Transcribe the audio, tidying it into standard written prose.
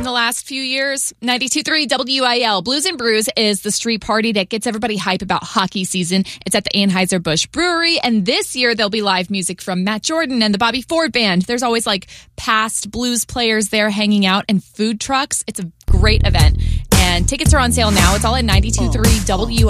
the last few years. 92.3 WIL. Blues and Brews is the street party that gets everybody hype about hockey season. It's at the Anheuser-Busch Brewery, and this year there'll be live music from Matt Jordan and the Bobby Ford Band. There's always like past blues players there hanging out and food trucks. It's a great event, and tickets are on sale now. It's all at 92.3 WIL.